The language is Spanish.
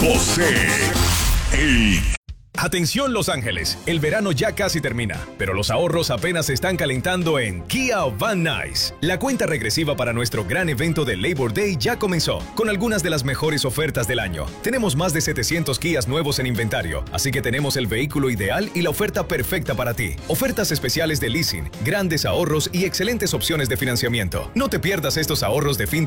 José, el... Atención Los Ángeles, el verano ya casi termina, pero los ahorros apenas se están calentando en Kia Van Nuys. La cuenta regresiva para nuestro gran evento de Labor Day ya comenzó, con algunas de las mejores ofertas del año. Tenemos más de 700 Kias nuevos en inventario, así que tenemos el vehículo ideal y la oferta perfecta para ti. Ofertas especiales de leasing, grandes ahorros y excelentes opciones de financiamiento. No te pierdas estos ahorros de fin